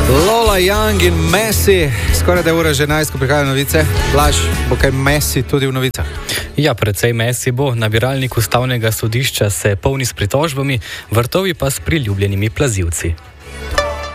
Lola Young in Messi, skoraj da je ura že 11, ko prihajajo novice. Blaž, bo kaj Messi tudi v novicah? Ja, precej Messi bo. Nabiralnik ustavnega sodišča se polni s pritožbami, vrtovi pa s priljubljenimi plazilci.